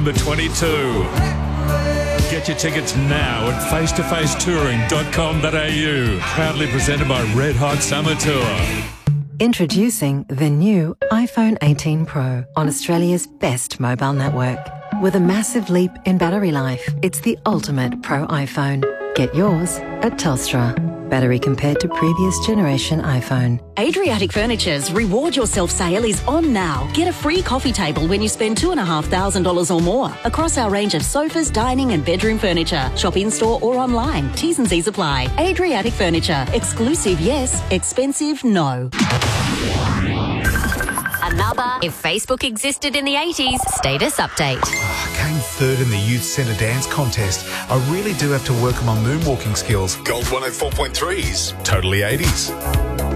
November 22. Get your tickets now at facetofacetouring.com.au. Proudly presented by Red Hot Summer Tour. Introducing the new iPhone 18 Pro on Australia's best mobile network. With a massive leap in battery life, it's the ultimate Pro iPhone. Get yours at Telstra. Battery compared to previous generation iPhone. Adriatic Furniture's Reward Yourself sale is on now. Get a free coffee table when you spend $2,500 or more across our range of sofas, dining and bedroom furniture. Shop in-store or online. T's and C's apply. Adriatic Furniture. Exclusive, yes. Expensive, no. Another If Facebook Existed in the 80s status update. Came third in the Youth Centre Dance Contest. I really do have to work on my moonwalking skills. Gold 104.3's Totally 80s.